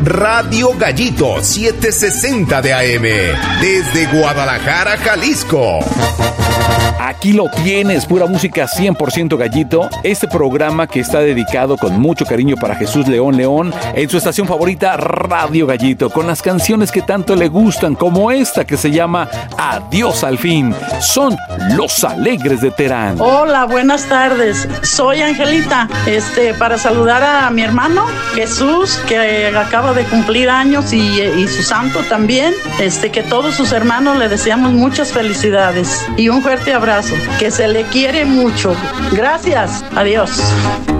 Radio Gallito 760 de AM, desde Guadalajara, Jalisco. Aquí lo tienes, pura música 100% Gallito. Este programa que está dedicado con mucho cariño para Jesús León León en su estación favorita Radio Gallito, con las canciones que tanto le gustan, como esta que se llama Adiós al fin. Son Los Alegres de Terán. Hola, buenas tardes. Soy Angelita. Para saludar a mi hermano Jesús, que acaba de cumplir años, y su santo también. Que todos sus hermanos le deseamos muchas felicidades y un fuerte abrazo. Que se le quiere mucho. Gracias. Adiós.